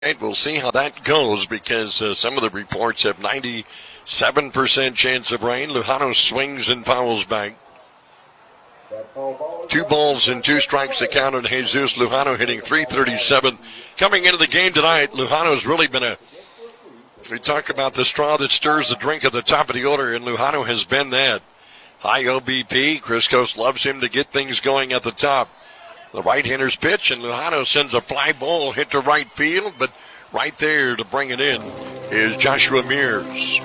Right, we'll see how that goes because some of the reports have 97% chance of rain. Lujano swings and fouls back. 2 balls and 2 strikes to count on Jesus Lujano, hitting .337. Coming into the game tonight, Lujano's really been we talk about the straw that stirs the drink at the top of the order, and Lujano has been that. High OBP. Chris Coast loves him to get things going at the top. The right-hander's pitch, and Lujano sends a fly ball hit to right field, but right there to bring it in is Joshua Mears.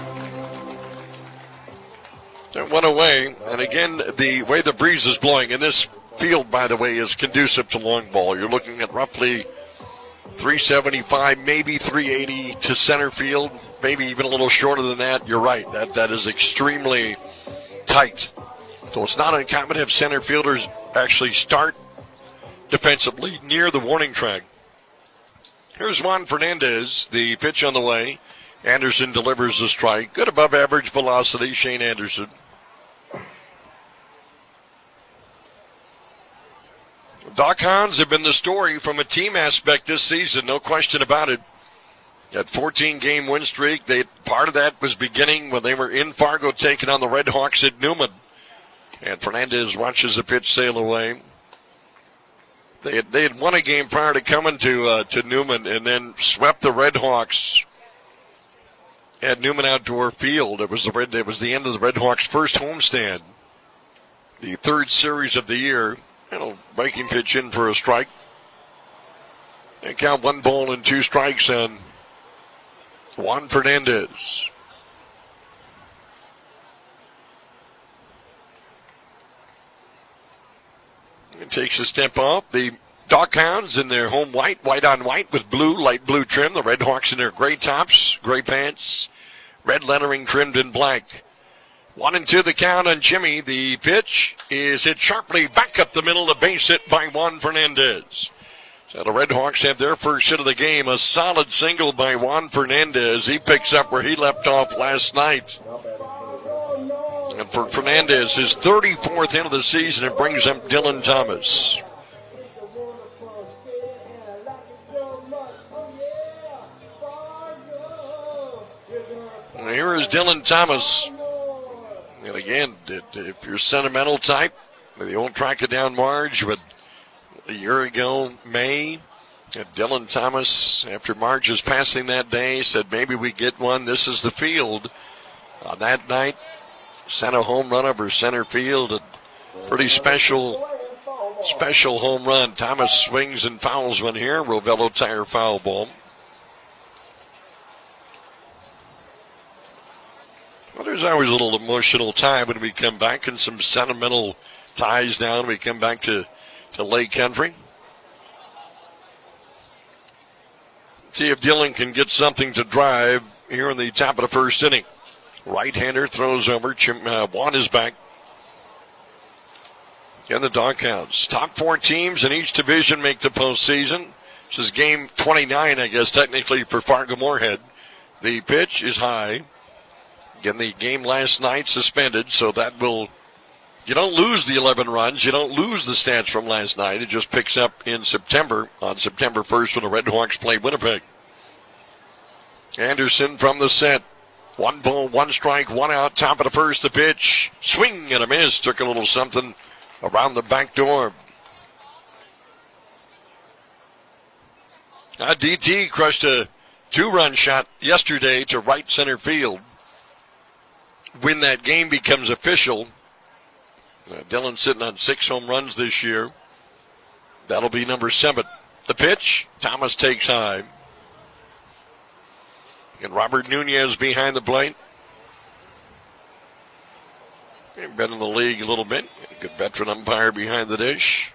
That went away, and again, the way the breeze is blowing, and this field, by the way, is conducive to long ball. You're looking at roughly 375, maybe 380 to center field, maybe even a little shorter than that. You're right, that is extremely tight. So it's not uncommon to have center fielders actually start defensively near the warning track. Here's Juan Fernandez, the pitch on the way. Anderson delivers the strike. Good above average velocity, Shane Anderson. Doc Hans have been the story from a team aspect this season, no question about it. That 14-game win streak, part of that was beginning when they were in Fargo taking on the Red Hawks at Newman. And Fernandez watches the pitch sail away. They had won a game prior to coming to Newman and then swept the Red Hawks at Newman Outdoor Field. It was the end of the Red Hawks' first homestand, the third series of the year. Breaking pitch in for a strike. And count 1 ball and 2 strikes on Juan Fernandez. It takes a step off. The Dock Hounds in their home white on white with blue, light blue trim. The Red Hawks in their gray tops, gray pants, red lettering trimmed in black. 1-2 the count on Jimmy. The pitch is hit sharply back up the middle. The base hit by Juan Fernandez. So the Red Hawks have their first hit of the game. A solid single by Juan Fernandez. He picks up where he left off last night. And for Fernandez, his 34th hit of the season, it brings up Dylan Thomas. And here is Dylan Thomas. And again, if you're sentimental type, the old track of down Marge, but a year ago, May, and Dylan Thomas, after Marge's passing that day, said maybe we get one. This is the field. On that night, sent a home run over center field. A pretty special home run. Thomas swings and fouls one here. Rovello Tire foul ball. Well, there's always a little emotional time when we come back and some sentimental ties down. We come back to Lake Country. See if Dylan can get something to drive here in the top of the first inning. Right-hander throws over. Juan is back. And the Dock Hounds. Top 4 teams in each division make the postseason. This is game 29, I guess, technically, for Fargo-Moorhead. The pitch is high. Again, the game last night suspended, so that will... You don't lose the 11 runs. You don't lose the stats from last night. It just picks up in September, on September 1st when the Red Hawks play Winnipeg. Anderson from the set. 1 ball, 1 strike, 1 out, top of the first, the pitch. Swing and a miss. Took a little something around the back door. DT crushed a 2-run shot yesterday to right center field. When that game becomes official, Dylan's sitting on 6 home runs this year. That'll be number 7. The pitch, Thomas takes high. And Robert Nunez behind the plate. Been in the league a little bit. Good veteran umpire behind the dish.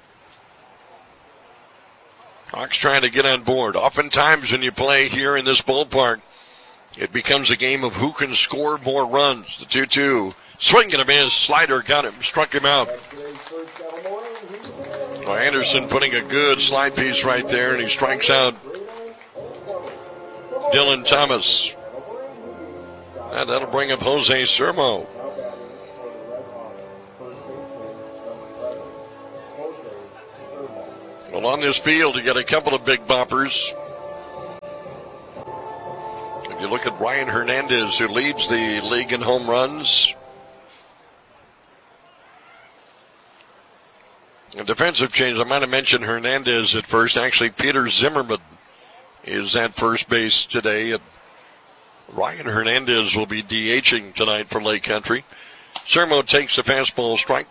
Hawks trying to get on board. Oftentimes when you play here in this ballpark, it becomes a game of who can score more runs. The 2-2. Swing and a miss. Slider got him. Struck him out. Well, Anderson putting a good slide piece right there, and he strikes out Dylan Thomas. And that'll bring up Jose Sermo. Well, on this field, you got a couple of big boppers. You look at Ryan Hernandez, who leads the league in home runs. A defensive change. I might have mentioned Hernandez at first. Actually, Peter Zimmerman is at first base today. And Ryan Hernandez will be DHing tonight for Lake Country. Sermo takes a fastball strike.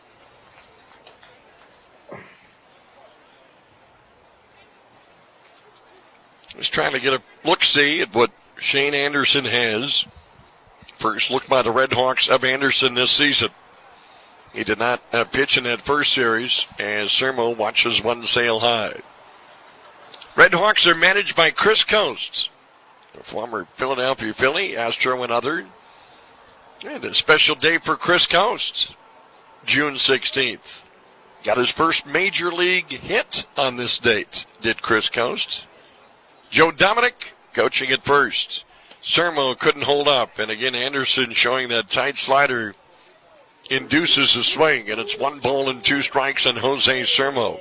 He's trying to get a look-see at what Shane Anderson has. First look by the Red Hawks of Anderson this season. He did not pitch in that first series as Sermo watches one sail high. Red Hawks are managed by Chris Coates, a former Philadelphia Philly, Astro and other. And a special day for Chris Coates, June 16th. Got his first major league hit on this date, did Chris Coates. Joe Dominic coaching at first. Sermo couldn't hold up, and again Anderson showing that tight slider induces a swing, and it's 1-2 strikes on Jose Sermo.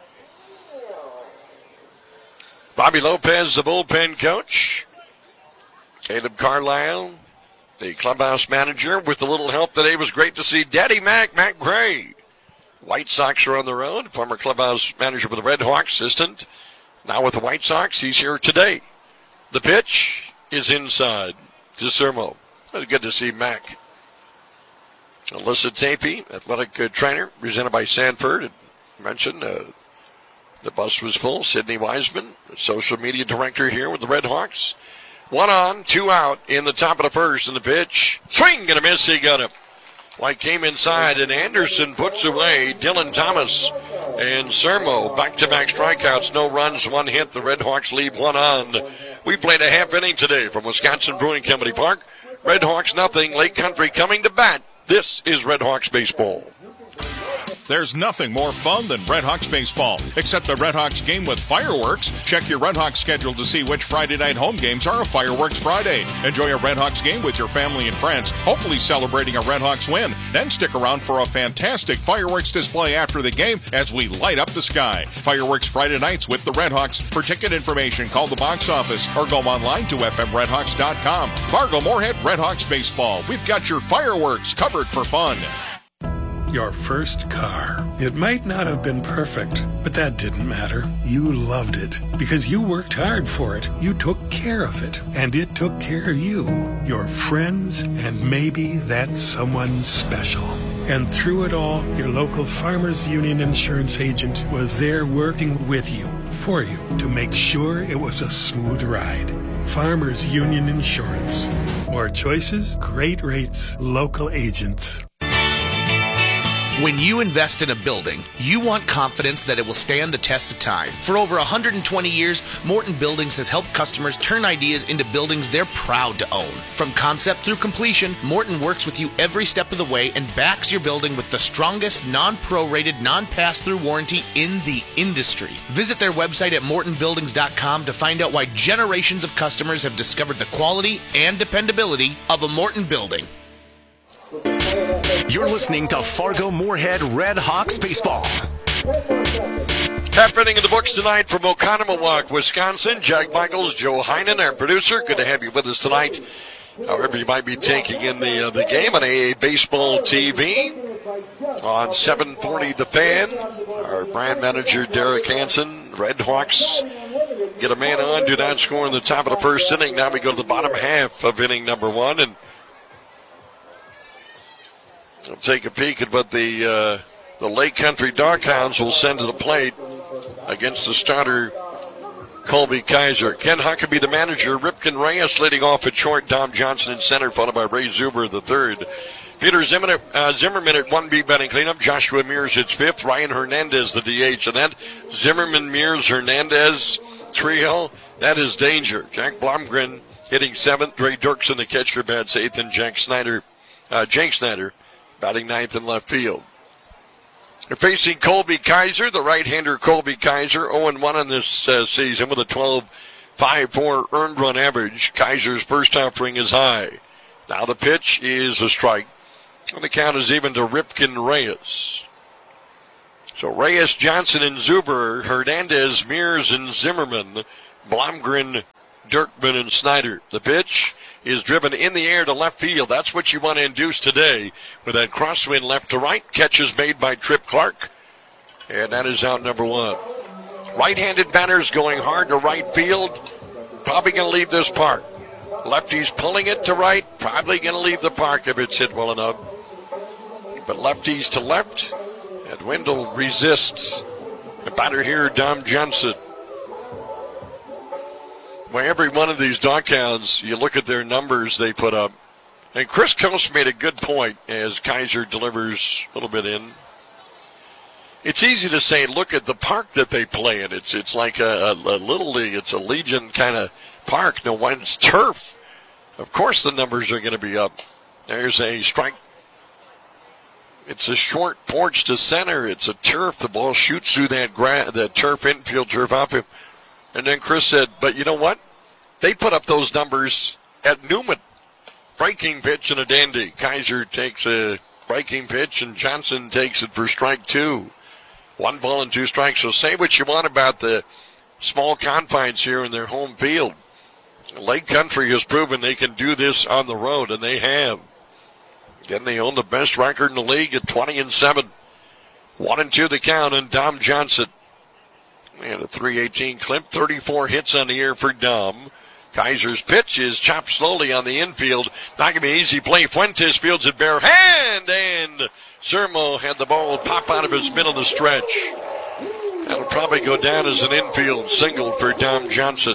Bobby Lopez, the bullpen coach. Caleb Carlisle, the clubhouse manager, with a little help today. Was great to see Daddy Mac Gray. White Sox are on the road. Former clubhouse manager with the Red Hawks, assistant. Now with the White Sox, he's here today. The pitch is inside to Sermo. Good to see Mac. Alyssa Tapey, athletic trainer, presented by Sanford. I mentioned the bus was full. Sydney Wiseman, social media director here with the Red Hawks. 1 on, 2 out in the top of the first, and the pitch. Swing and a miss, he got him. White came inside, and Anderson puts away Dylan Thomas. And Sermo, back-to-back strikeouts, no runs, 1 hit. The Red Hawks lead 1 on. We played a half inning today from Wisconsin Brewing Company Park. Red Hawks nothing, Lake Country coming to bat. This is Red Hawks baseball. There's nothing more fun than Red Hawks baseball, except a Red Hawks game with fireworks. Check your Red Hawks schedule to see which Friday night home games are a Fireworks Friday. Enjoy a Red Hawks game with your family and friends, hopefully celebrating a Red Hawks win. Then stick around for a fantastic fireworks display after the game as we light up the sky. Fireworks Friday nights with the Red Hawks. For ticket information, call the box office or go online to fmredhawks.com. Fargo Moorhead Red Hawks baseball. We've got your fireworks covered for fun. Your first car. It might not have been perfect, but that didn't matter. You loved it because you worked hard for it. You took care of it, and it took care of you, your friends, and maybe that someone special. And through it all, your local Farmers Union insurance agent was there working with you, for you, to make sure it was a smooth ride. Farmers Union Insurance. More choices, great rates, local agents. When you invest in a building, you want confidence that it will stand the test of time. For over 120 years, Morton Buildings has helped customers turn ideas into buildings they're proud to own. From concept through completion, Morton works with you every step of the way and backs your building with the strongest non-prorated, non-pass-through warranty in the industry. Visit their website at mortonbuildings.com to find out why generations of customers have discovered the quality and dependability of a Morton building. You're listening to Fargo Moorhead Red Hawks baseball. Half inning in the books tonight from Oconomowoc, Wisconsin. Jack Michaels, Joe Heinen, our producer. Good to have you with us tonight. However, you might be taking in the game on AA Baseball TV on 740 The Fan. Our brand manager, Derek Hansen. Red Hawks get a man on, do not score in the top of the first inning. Now we go to the bottom half of inning number 1, and we'll take a peek at what the Lake Country Doghounds will send to the plate against the starter, Colby Kaiser. Ken Huckabee, the manager. Ripken Reyes leading off at short. Dom Johnson in center, followed by Ray Zuber, the third. Peter Zimmerman at 1B batting cleanup. Joshua Mears hits 5th. Ryan Hernandez, the DH. And that Zimmerman, Mears, Hernandez trio, that is danger. Jack Blomgren hitting 7th. Dre Dirksen, the catcher, bats 8th. And Jake Snyder batting 9th in left field. They're facing Colby Kaiser, the right-hander Colby Kaiser, 0-1 in this season with a 12.54 earned run average. Kaiser's first offering is high. Now the pitch is a strike. And the count is even to Ripken Reyes. So Reyes, Johnson, and Zuber, Hernandez, Mears, and Zimmerman, Blomgren, Dirkman and Snyder. The pitch is driven in the air to left field. That's what you want to induce today with that crosswind left to right. Catch is made by Tripp Clark, and that is out number one. Right-handed batters going hard to right field. Probably going to leave this park. Lefties pulling it to right. Probably going to leave the park if it's hit well enough. But lefties to left. And Wendell resists. The batter here, Dom Johnson. Well, every one of these doghounds, you look at their numbers they put up. And Chris Coast made a good point as Kaiser delivers a little bit in. It's easy to say, look at the park that they play in. It's like a little league. It's a Legion kind of park. No one's turf. Of course the numbers are going to be up. There's a strike. It's a short porch to center. It's a turf. The ball shoots through that turf, infield turf outfield. And then Chris said, but you know what? They put up those numbers at Newman. Breaking pitch and a dandy. Kaiser takes a breaking pitch and Johnson takes it for strike two. 1 ball and 2 strikes. So say what you want about the small confines here in their home field. Lake Country has proven they can do this on the road, and they have. Again, they own the best record in the league at 20-7. 1-2 the count, and Dom Johnson. And a .318 clip, 34 hits on the year for Dom. Kaiser's pitch is chopped slowly on the infield. Not going to be an easy play. Fuentes fields it bare hand, and Sermo had the ball pop out of his middle of the stretch. That'll probably go down as an infield single for Dom Johnson.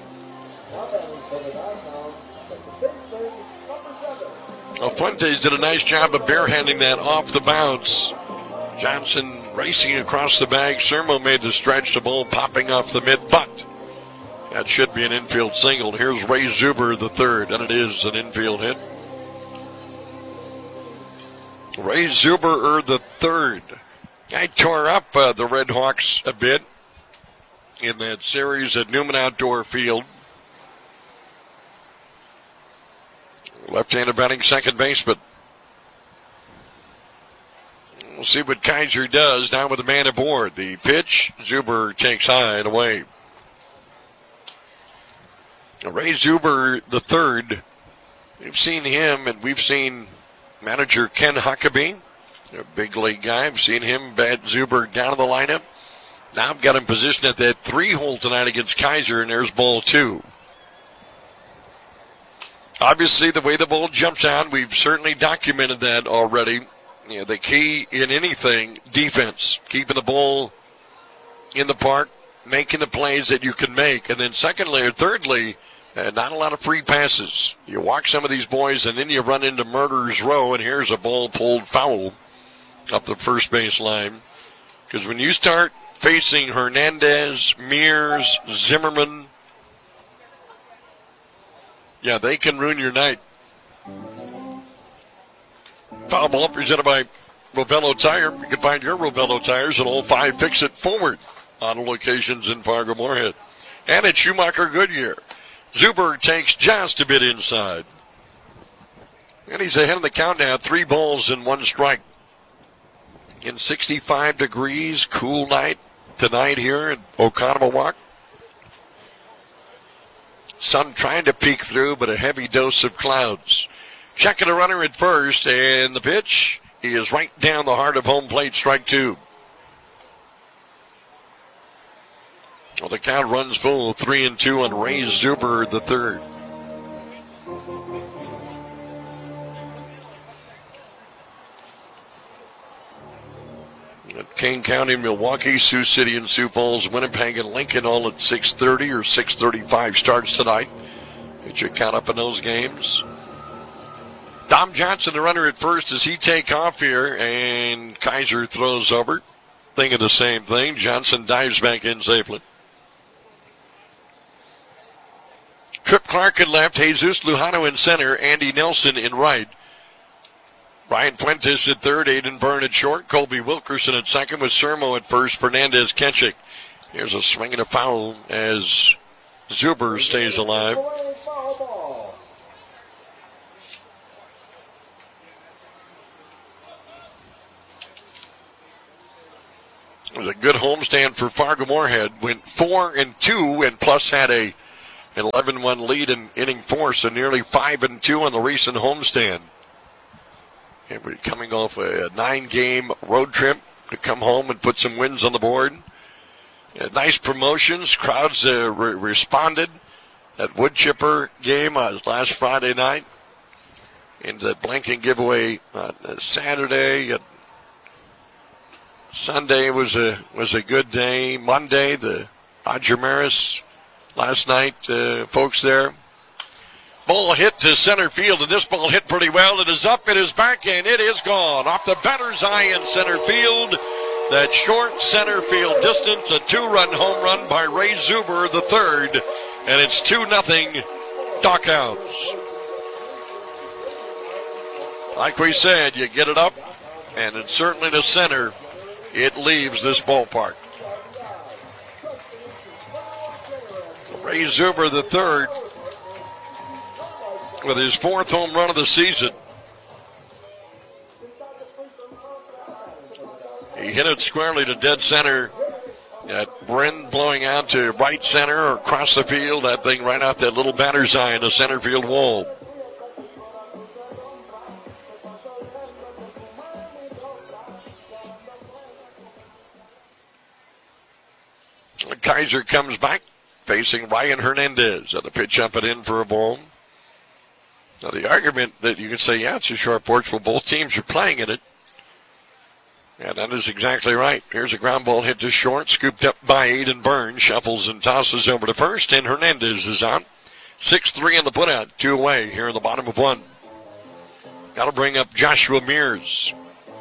Well, Fuentes did a nice job of barehanding that off the bounce. Johnson racing across the bag. Sermo made the stretch, the ball popping off the mid butt. That should be an infield single. Here's Ray Zuber, the third, and it is an infield hit. Ray Zuber, the third. Guy tore up the Red Hawks a bit in that series at Newman Outdoor Field. Left-handed batting second baseman. We'll see what Kaiser does now with a man aboard. The pitch, Zuber takes high and away. Ray Zuber, the third. We've seen him, and we've seen manager Ken Huckabee, a big league guy. I've seen him bat Zuber down in the lineup. Now I've got him positioned at that 3-hole tonight against Kaiser, and there's ball 2. Obviously, the way the ball jumps out, we've certainly documented that already. You know, the key in anything, defense, keeping the ball in the park, making the plays that you can make. And then secondly or thirdly, not a lot of free passes. You walk some of these boys, and then you run into murderer's row, and here's a ball pulled foul up the first base line. Because when you start facing Hernandez, Mears, Zimmerman, yeah, they can ruin your night. Foul ball presented by Rovello Tire. You can find your Rovello tires at all 5 Fix-It Forward auto locations in Fargo-Moorhead. And at Schumacher Goodyear. Zuber takes just a bit inside. And he's ahead of the count now. 3 balls and 1 strike. In 65 degrees, cool night tonight here in Oconomowoc. Sun trying to peek through, but a heavy dose of clouds. Checking a runner at first, and the pitch, he is right down the heart of home plate, strike 2. Well, the count runs full, 3-2 on Ray Zuber, the third. At Kane County, Milwaukee, Sioux City, and Sioux Falls, Winnipeg, and Lincoln, all at 6:30 or 6:35 starts tonight. Get your count up in those games. Dom Johnson, the runner at first, as he take off here, and Kaiser throws over. Thinking the same thing. Johnson dives back in safely. Tripp Clark in left, Jesus Lujano in center, Andy Nelson in right. Ryan Fuentes at third, Aiden Byrne at short, Colby Wilkerson at second with Sermo at first, Fernandez Kenchik. Here's a swing and a foul as Zuber stays alive. It was a good homestand for Fargo-Moorhead. Went 4-2 and plus had a an 11-1 lead in inning 4, so nearly 5-2 on the recent homestand. And we're coming off a 9-game road trip to come home and put some wins on the board. Nice promotions. Crowds responded. That wood chipper game last Friday night. And the blanket giveaway Saturday. Sunday was a good day. Monday, the Roger Maris last night, folks there. Ball hit to center field, and this ball hit pretty well. It is up, it is back, and it is gone. Off the batter's eye in center field. That short center field distance, a 2-run home run by Ray Zuber III, and it's 2-0 Dock Hounds. Like we said, you get it up, and it's certainly to center. It leaves this ballpark. Ray Zuber III with his 4th home run of the season. He hit it squarely to dead center. That Bren blowing out to right center or across the field. That thing right out that little batter's eye in the center field wall. Kaiser comes back, facing Ryan Hernandez at the pitch up and in for a ball. Now the argument that you can say, yeah, it's a short porch, well, both teams are playing in it. And that is exactly right. Here's a ground ball hit to short, scooped up by Aiden Burns, shuffles and tosses over to first, and Hernandez is out. 6-3 in the putout, 2 away here in the bottom of 1. Got to bring up Joshua Mears.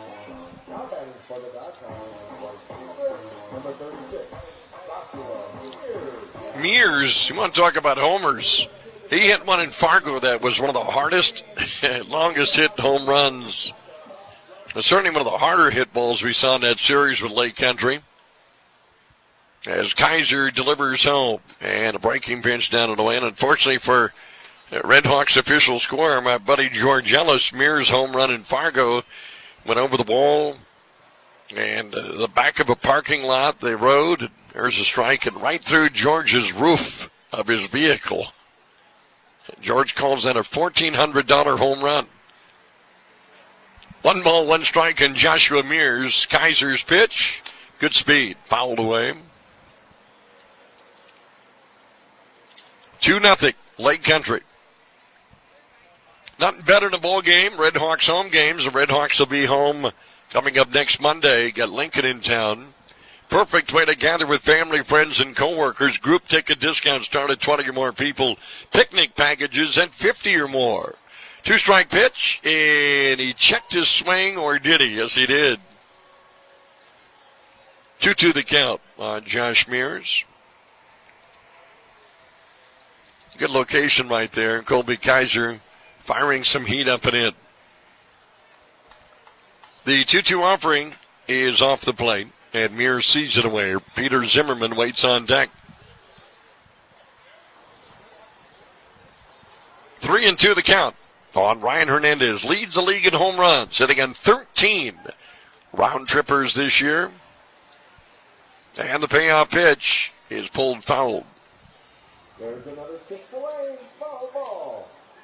Mears, you want to talk about homers. He hit one in Fargo that was one of the hardest, longest hit home runs. Certainly one of the harder hit balls we saw in that series with Lake Country. As Kaiser delivers home, and a breaking pitch down and away. And unfortunately for Red Hawks official scorer, my buddy George Ellis, Mears' home run in Fargo went over the wall and the back of a parking lot, they rode. There's a strike, and right through George's roof of his vehicle. George calls that a $1,400 home run. 1 ball, 1 strike, and Joshua Mears. Kaiser's pitch. Good speed. Fouled away. 2-0. Lake Country. Nothing better than a ball game. Red Hawks home games. The Red Hawks will be home coming up next Monday. Got Lincoln in town. Perfect way to gather with family, friends, and coworkers. Group ticket discounts start at 20 or more people. Picnic packages at 50 or more. 2-strike pitch, and he checked his swing, or did he? Yes, he did. 2-2 the count on Josh Mears. Good location right there. Colby Kaiser firing some heat up and in. The 2-2 offering is off the plate, and Mears sees it away. Peter Zimmerman waits on deck. 3-2 the count on Ryan Hernandez. Leads the league in home runs, sitting on 13 round trippers this year. And the payoff pitch is pulled foul. There's another 6 away. Foul ball.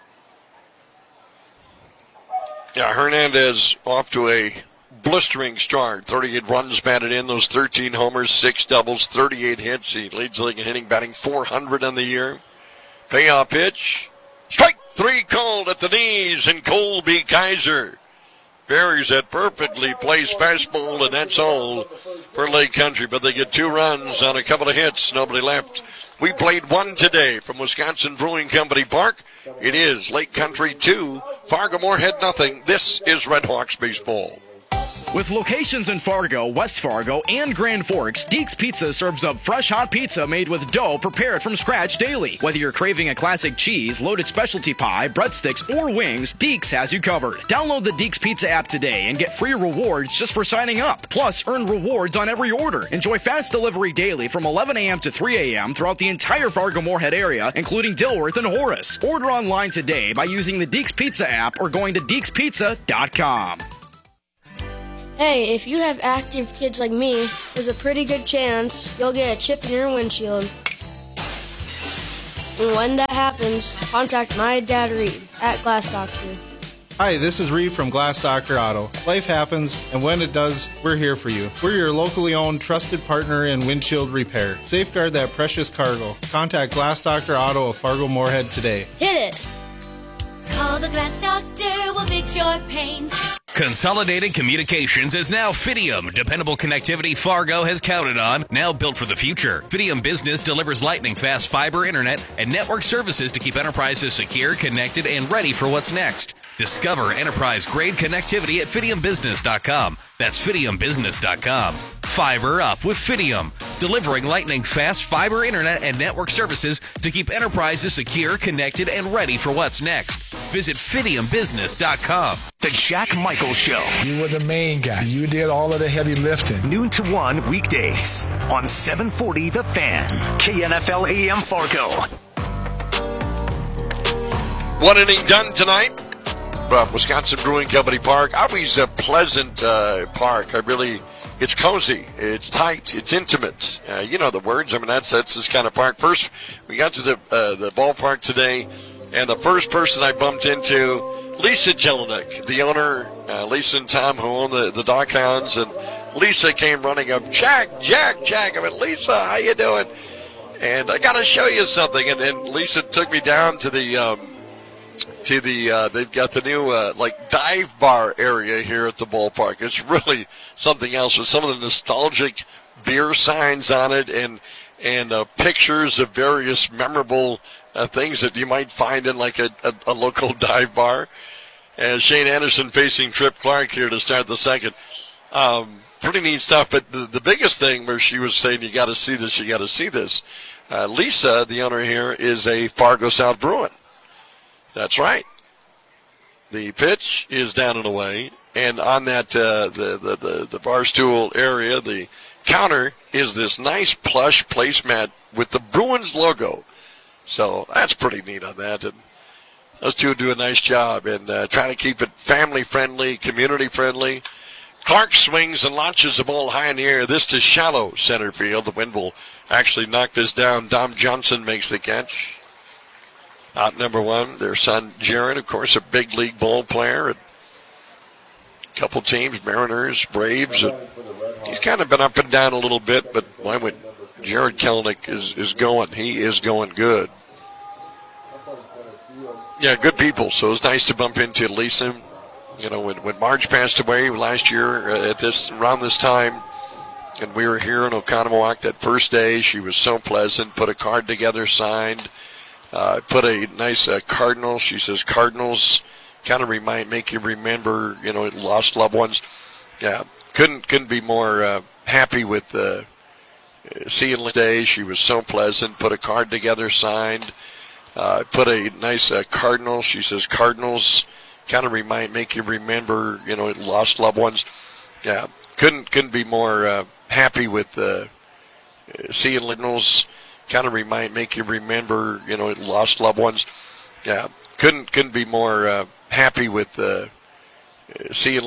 Yeah, Hernandez off to a blistering start. 38 runs batted in, those 13 homers, 6 doubles, 38 hits. He leads the league in hitting, batting .400 on the year. Payoff pitch. Strike 3 called at the knees, and Colby Kaiser buries that perfectly placed fastball, and that's all for Lake Country. But they get 2 runs on a couple of hits. Nobody left. We played 1 today from Wisconsin Brewing Company Park. It is Lake Country 2, Fargo Moorhead nothing. This is Red Hawks baseball. With locations in Fargo, West Fargo, and Grand Forks, Deeks Pizza serves up fresh hot pizza made with dough prepared from scratch daily. Whether you're craving a classic cheese, loaded specialty pie, breadsticks, or wings, Deeks has you covered. Download the Deeks Pizza app today and get free rewards just for signing up. Plus, earn rewards on every order. Enjoy fast delivery daily from 11 a.m. to 3 a.m. throughout the entire Fargo Moorhead area, including Dilworth and Horace. Order online today by using the Deeks Pizza app or going to deekspizza.com. Hey, if you have active kids like me, there's a pretty good chance you'll get a chip in your windshield. And when that happens, contact my dad Reed at Glass Doctor. Hi, this is Reed from Glass Doctor Auto. Life happens, and when it does, we're here for you. We're your locally owned, trusted partner in windshield repair. Safeguard that precious cargo. Contact Glass Doctor Auto of Fargo Moorhead today. Hit it! Call the Glass Doctor, we'll fix your paint. Consolidated Communications is now Fidium. Dependable connectivity Fargo has counted on, now built for the future. Fidium Business delivers lightning-fast fiber internet and network services to keep enterprises secure, connected, and ready for what's next. Discover enterprise-grade connectivity at FidiumBusiness.com. That's FidiumBusiness.com. Fiber up with Fidium, delivering lightning-fast fiber internet and network services to keep enterprises secure, connected, and ready for what's next. Visit FidiumBusiness.com. The Jack Michaels Show. You were the main guy. You did all of the heavy lifting. Noon to 1 weekdays on 740 The Fan. KNFL AM Fargo. One inning done tonight. Wisconsin Brewing Company Park. Always a pleasant park. It's cozy, it's tight, it's intimate. You know the words. I mean, that's this kind of park. First, we got to the ballpark today, and the first person I bumped into, Lisa Jelinek, the owner, Lisa and Tom, who own the Dockhounds, and Lisa came running up, Jack. I went, Lisa, how you doing? And I got to show you something. And Lisa took me down to the they've got the new dive bar area here at the ballpark. It's really something else with some of the nostalgic beer signs on it and pictures of various memorable things that you might find in like a local dive bar. And Shane Anderson facing Tripp Clark here to start the second. Pretty neat stuff. But the biggest thing where she was saying, you got to see this. Lisa, the owner here, is a Fargo South Bruin. That's right. The pitch is down and away, and on that the bar stool area, the counter is this nice plush placemat with the Bruins logo. So that's pretty neat on that, and those two do a nice job and trying to keep it family friendly, community friendly. Clark swings and launches the ball high in the air. This to shallow center field. The wind will actually knock this down. Dom Johnson makes the catch. Out number one, their son Jaron, of course, a big league ball player. A couple teams, Mariners, Braves. He's kind of been up and down a little bit, but why would Jared Kelenic is going? He is going good. Yeah, good people. So it's nice to bump into Lisa. You know, when Marge passed away last year around this time, and we were here in Oconomowoc that first day, she was so pleasant. Put a card together, signed. Put a nice Cardinals. She says Cardinals kind of make you remember, lost loved ones. Yeah, couldn't be more happy with seeing Lisa today. She was so pleasant. Put a card together, signed. Put a nice Cardinals. She says Cardinals kind of make you remember, lost loved ones. Yeah, couldn't be more happy with seeing Cardinals. Kind of make you remember, lost loved ones. Yeah, couldn't be more happy with seeing